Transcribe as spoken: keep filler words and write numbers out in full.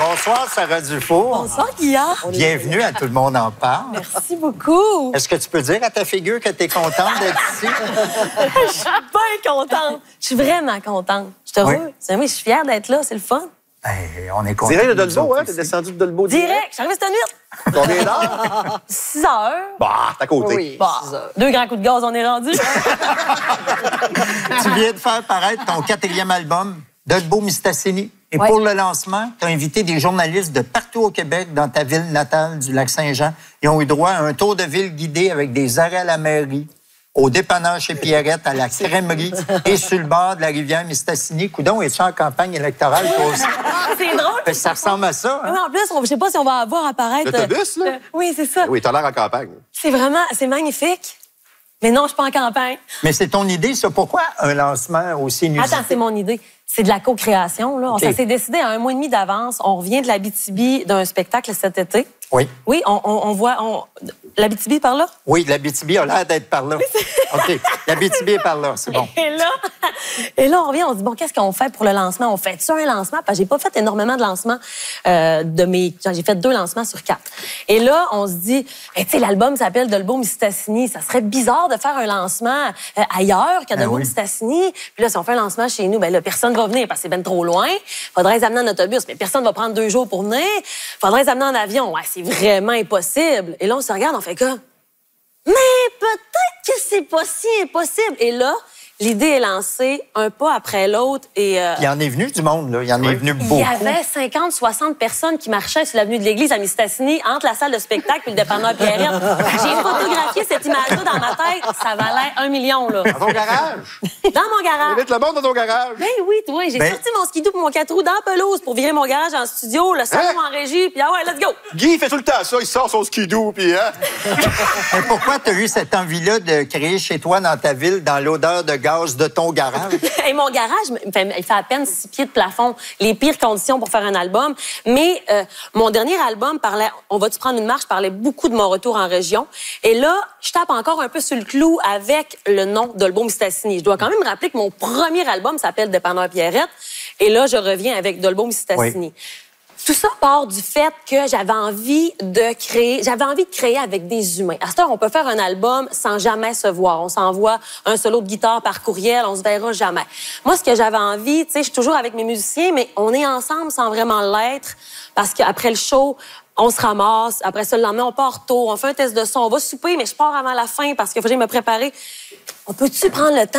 Bonsoir, Sarah Dufour. Bonsoir, Guillaume. Bienvenue à Tout le monde en parle. Merci beaucoup. Est-ce que tu peux dire à ta figure que tu es contente d'être ici? Je suis bien contente. Je suis vraiment contente. Je te Oui. oui. oui, je suis fière d'être là. C'est le fun. Ben, on est contents. Direct de nous Dolbeau, autres hein? T'es aussi. descendu de Dolbeau direct. Direct. Je suis arrivée cette nuit. Combien d'heures? six heures. Bah, t'es à côté. Oui. Bah, deux grands coups de gaz, on est rendu. Tu viens de faire paraître ton quatrième album, Dolbeau Mistassini. Et Ouais. pour le lancement, tu as invité des journalistes de partout au Québec, dans ta ville natale du Lac-Saint-Jean. Ils ont eu droit à un tour de ville guidé avec des arrêts à la mairie, au dépanneur chez Pierrette, à la crèmerie et sur le bord de la rivière Mistassini. Coudon, es-tu en campagne électorale, toi aussi? C'est drôle. Fait que ça ressemble à ça, hein? Oui, en plus, on- je sais pas si on va avoir apparaître. L'autobus, là? euh, oui, c'est ça. Oui, t'as l'air en campagne. C'est vraiment, c'est magnifique. Mais non, je suis pas en campagne. Mais c'est ton idée, ça. Pourquoi un lancement aussi inusité? Attends, c'est mon idée. C'est de la co-création, là. OK. Ça s'est décidé à un mois et demi d'avance. On revient de l'Abitibi d'un spectacle cet été. Oui. Oui, on, on, on voit... On... L'Abitibi par là? Oui, l'Abitibi a l'air d'être par là. OK. L'Abitibi est par là, c'est bon. Et là, et là, on revient, on se dit, bon, qu'est-ce qu'on fait pour le lancement? On fait-tu un lancement? Parce que j'ai pas fait énormément de lancements euh, de mes... J'ai fait deux lancements sur quatre. Et là, on se dit, hey, tu sais, l'album s'appelle Dolbeau Mistassini. Ça serait bizarre de faire un lancement euh, ailleurs qu'à Ben Dolbeau oui. Mistassini. Puis là, si on fait un lancement chez nous, ben là, personne va venir parce que c'est ben trop loin. Faudrait les amener en autobus, mais personne va prendre deux jours pour venir. Faudrait les amener en avion. Ouais, c'est vraiment impossible. Et là, on se regarde, on fait quoi? Mais peut-être que c'est pas si impossible. Et là, l'idée est lancée un pas après l'autre. Et euh, Il y en est venu du monde, là. Il y en est venu il beaucoup. y avait cinquante, soixante personnes qui marchaient sur l'avenue de l'Église à Mistassini, entre la salle de spectacle et le dépanneur Pierrette. J'ai photographié cette image-là dans ma tête. Ça valait un million, là. Dans ton garage. Dans mon garage. Invite le monde dans ton garage. Ben oui, toi, j'ai Ben- sorti mon skidoo pour mon quatre roues dans la pelouse pour virer mon garage en studio, le salon Hein? en régie, puis ah ouais, let's go! Guy, il fait tout le temps ça. Il sort son skidoo, puis hein? Mais pourquoi tu as eu cette envie-là de créer chez toi, dans ta ville, dans l'odeur de gaz de ton garage? Et mon garage, il fait, il fait à peine six pieds de plafond. Les pires conditions pour faire un album. Mais euh, mon dernier album parlait, on va-tu prendre une marche, parlait beaucoup de mon retour en région. Et là, je tape encore un peu sur le clou avec le nom Dolbeau Mistassini. Je dois quand même rappeler que mon premier album s'appelle Dépanneur Pierrette. Et là, je reviens avec Dolbeau Mistassini. Tout ça part du fait que j'avais envie de créer, j'avais envie de créer avec des humains. À cette heure, on peut faire un album sans jamais se voir. On s'envoie un solo de guitare par courriel, on se verra jamais. Moi, ce que j'avais envie, tu sais, je suis toujours avec mes musiciens, mais on est ensemble sans vraiment l'être, parce qu'après le show, on se ramasse. Après ça, le lendemain, on part tôt, on fait un test de son, on va souper, mais je pars avant la fin parce qu'il faut que j'aille me préparer. On peut-tu prendre le temps